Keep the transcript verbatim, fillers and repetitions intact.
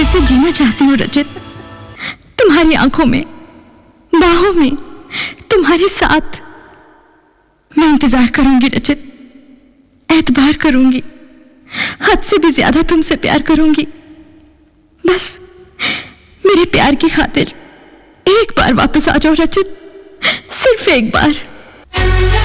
फिर से जीना चाहती हूँ रचित, तुम्हारी आंखों में, बाहों में, तुम्हारे साथ। मैं इंतजार करूंगी रचित, एतबार करूंगी, हद से भी ज्यादा तुमसे प्यार करूंगी। बस मेरे प्यार की खातिर एक बार वापस आ जाओ रचित, सिर्फ एक बार।